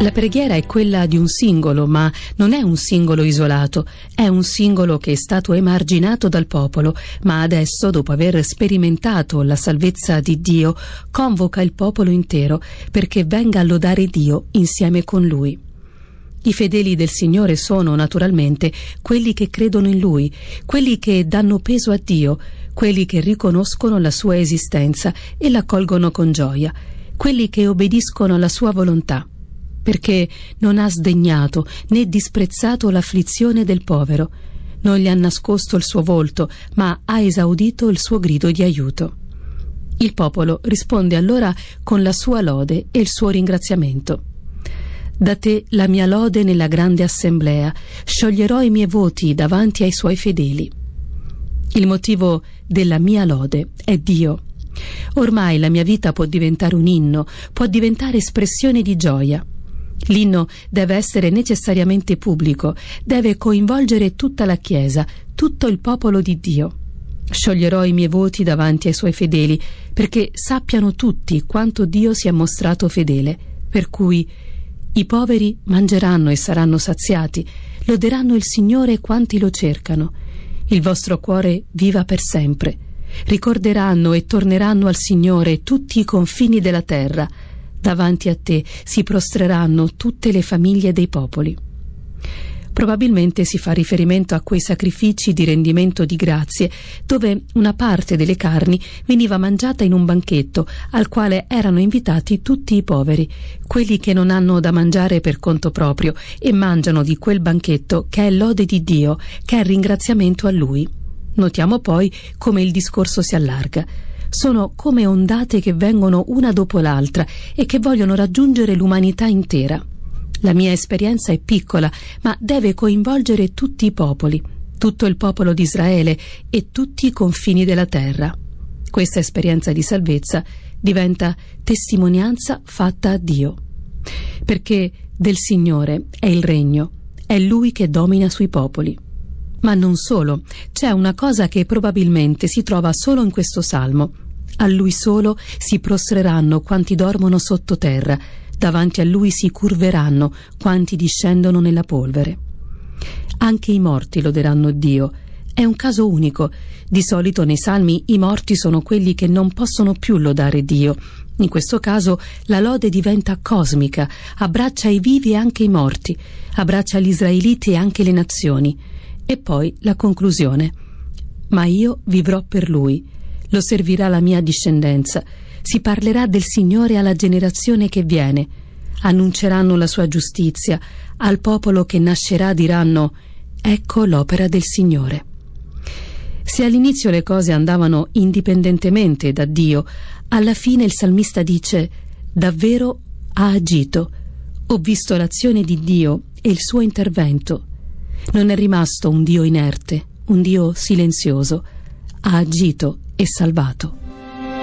La preghiera è quella di un singolo, ma non è un singolo isolato, è un singolo che è stato emarginato dal popolo, ma adesso, dopo aver sperimentato la salvezza di Dio, convoca il popolo intero perché venga a lodare Dio insieme con Lui. I fedeli del Signore sono, naturalmente, quelli che credono in Lui, quelli che danno peso a Dio, quelli che riconoscono la sua esistenza e l'accolgono con gioia, quelli che obbediscono alla sua volontà, perché non ha sdegnato né disprezzato l'afflizione del povero, non gli ha nascosto il suo volto, ma ha esaudito il suo grido di aiuto. Il popolo risponde allora con la sua lode e il suo ringraziamento. Da te la mia lode nella grande assemblea, scioglierò i miei voti davanti ai suoi fedeli. Il motivo della mia lode è Dio. Ormai la mia vita può diventare un inno, può diventare espressione di gioia. L'inno deve essere necessariamente pubblico, deve coinvolgere tutta la Chiesa, tutto il popolo di Dio. Scioglierò i miei voti davanti ai suoi fedeli, perché sappiano tutti quanto Dio si è mostrato fedele, per cui i poveri mangeranno e saranno saziati, loderanno il Signore quanti lo cercano. Il vostro cuore viva per sempre. Ricorderanno e torneranno al Signore tutti i confini della terra. Davanti a te si prostreranno tutte le famiglie dei popoli. Probabilmente si fa riferimento a quei sacrifici di rendimento di grazie, dove una parte delle carni veniva mangiata in un banchetto al quale erano invitati tutti i poveri, quelli che non hanno da mangiare per conto proprio e mangiano di quel banchetto che è lode di Dio, che è ringraziamento a Lui. Notiamo poi come il discorso si allarga. Sono come ondate che vengono una dopo l'altra e che vogliono raggiungere l'umanità intera. La mia esperienza è piccola, ma deve coinvolgere tutti i popoli, tutto il popolo di Israele e tutti i confini della terra. Questa esperienza di salvezza diventa testimonianza fatta a Dio, perché del Signore è il regno, è Lui che domina sui popoli. Ma non solo, c'è una cosa che probabilmente si trova solo in questo salmo. A Lui solo si prostreranno quanti dormono sottoterra, davanti a Lui si curveranno quanti discendono nella polvere. Anche i morti loderanno Dio. È un caso unico. Di solito nei salmi i morti sono quelli che non possono più lodare Dio. In questo caso la lode diventa cosmica, abbraccia i vivi e anche i morti, abbraccia gli israeliti e anche le nazioni. E poi la conclusione. Ma io vivrò per Lui, lo servirà la mia discendenza, si parlerà del Signore alla generazione che viene, annunceranno la sua giustizia, al popolo che nascerà diranno: ecco l'opera del Signore. Se all'inizio le cose andavano indipendentemente da Dio, alla fine il salmista dice: davvero ha agito, ho visto l'azione di Dio e il suo intervento. Non è rimasto un Dio inerte, un Dio silenzioso, ha agito e salvato.